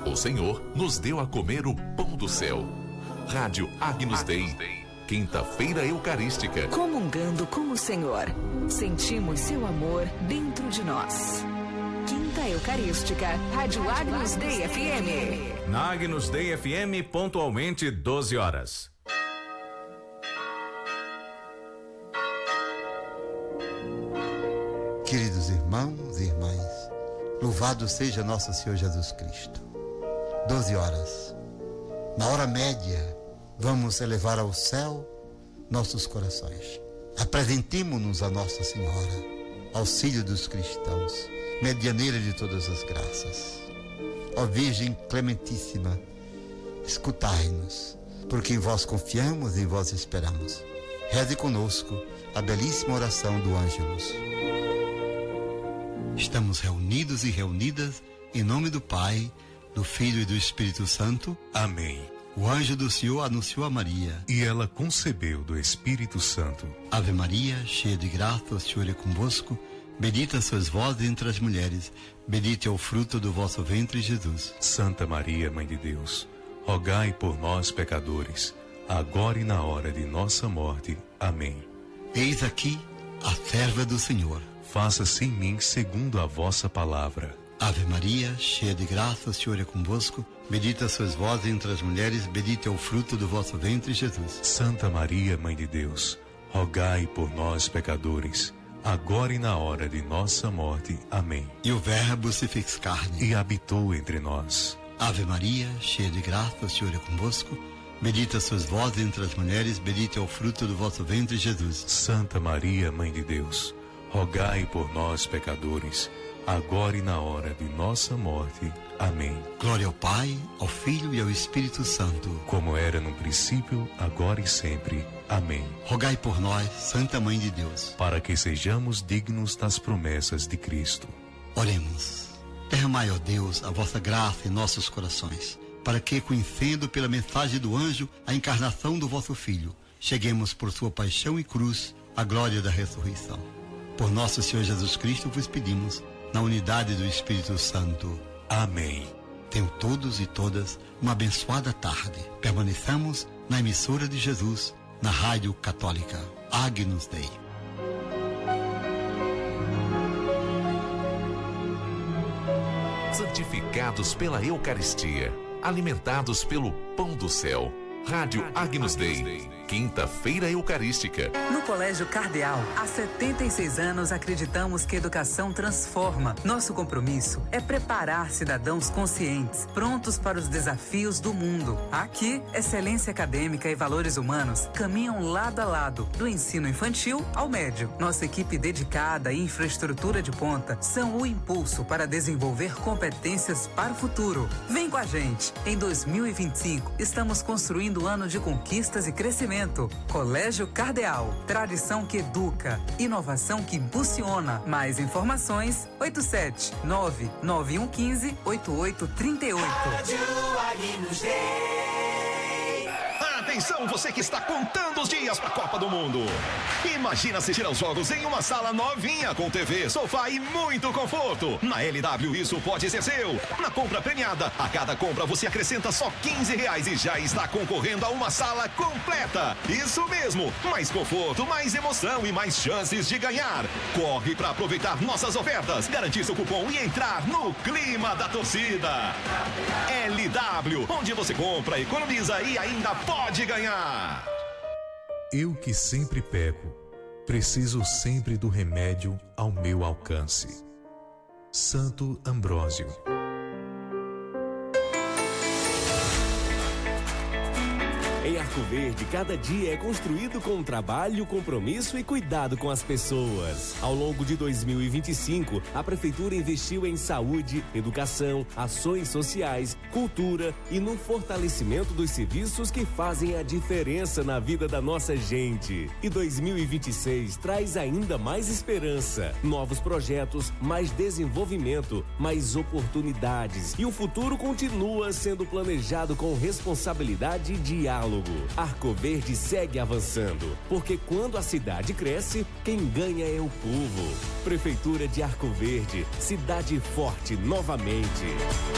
O Senhor nos deu a comer o pão do céu. Rádio Agnus Dei. Quinta-feira Eucarística. Comungando com o Senhor. Sentimos seu amor dentro de nós. Quinta Eucarística, Rádio Agnus Dei FM. Na Agnus Dei FM, pontualmente 12 horas. Queridos irmãos e irmãs, louvado seja nosso Senhor Jesus Cristo. 12 horas. Na hora média, vamos elevar ao céu nossos corações. Apresentemo-nos a Nossa Senhora, auxílio dos cristãos, medianeira de todas as graças. Ó Virgem Clementíssima, escutai-nos, porque em vós confiamos e em vós esperamos. Reze conosco a belíssima oração do Ângelus. Estamos reunidos e reunidas em nome do Pai, do Filho e do Espírito Santo. Amém. O anjo do Senhor anunciou a Maria. E ela concebeu do Espírito Santo. Ave Maria, cheia de graça, o Senhor é convosco. Bendita sois vós entre as mulheres. Bendito é o fruto do vosso ventre, Jesus. Santa Maria, Mãe de Deus, rogai por nós, pecadores, agora e na hora de nossa morte. Amém. Eis aqui a serva do Senhor. Faça-se em mim segundo a vossa palavra. Ave Maria, cheia de graça, o Senhor é convosco. Bendita sois vós entre as mulheres, bendito é o fruto do vosso ventre, Jesus. Santa Maria, Mãe de Deus, rogai por nós, pecadores, agora e na hora de nossa morte. Amém. E o Verbo se fez carne e habitou entre nós. Ave Maria, cheia de graça, o Senhor é convosco. Bendita sois vós entre as mulheres, bendito é o fruto do vosso ventre, Jesus. Santa Maria, Mãe de Deus, rogai por nós, pecadores, agora e na hora de nossa morte. Amém. Glória ao Pai, ao Filho e ao Espírito Santo. Como era no princípio, agora e sempre. Amém. Rogai por nós, Santa Mãe de Deus, para que sejamos dignos das promessas de Cristo. Oremos. Derramai, ó Deus, a vossa graça em nossos corações, para que, conhecendo pela mensagem do anjo a encarnação do vosso Filho, cheguemos por sua paixão e cruz à glória da ressurreição. Por nosso Senhor Jesus Cristo vos pedimos, na unidade do Espírito Santo. Amém. Tenham todos e todas uma abençoada tarde. Permaneçamos na emissora de Jesus, na Rádio Católica Agnus Dei. Santificados pela Eucaristia, alimentados pelo pão do céu. Rádio Agnus Dei. Quinta-feira Eucarística. No Colégio Cardeal, há 76 anos acreditamos que educação transforma. Nosso compromisso é preparar cidadãos conscientes, prontos para os desafios do mundo. Aqui, excelência acadêmica e valores humanos caminham lado a lado, do ensino infantil ao médio. Nossa equipe dedicada e infraestrutura de ponta são o impulso para desenvolver competências para o futuro. Vem com a gente. Em 2025, estamos construindo um ano de conquistas e crescimento. Colégio Cardeal, tradição que educa, inovação que impulsiona. Mais informações, 879-9115-8838. Atenção, você que está contando os dias para a Copa do Mundo. Imagina assistir aos jogos em uma sala novinha com TV, sofá e muito conforto. Na LW isso pode ser seu. Na compra premiada, a cada compra você acrescenta só R$15 e já está concorrendo a uma sala completa. Isso mesmo, mais conforto, mais emoção e mais chances de ganhar. Corre para aproveitar nossas ofertas, garantir seu cupom e entrar no clima da torcida. LW, onde você compra, economiza e ainda pode ganhar. Eu que sempre peco, preciso sempre do remédio ao meu alcance. Santo Ambrósio. Em Arco Verde, cada dia é construído com trabalho, compromisso e cuidado com as pessoas. Ao longo de 2025, a Prefeitura investiu em saúde, educação, ações sociais, cultura e no fortalecimento dos serviços que fazem a diferença na vida da nossa gente. E 2026 traz ainda mais esperança, novos projetos, mais desenvolvimento, mais oportunidades. E o futuro continua sendo planejado com responsabilidade e diálogo. Arco Verde segue avançando, porque quando a cidade cresce, quem ganha é o povo. Prefeitura de Arco Verde, cidade forte novamente.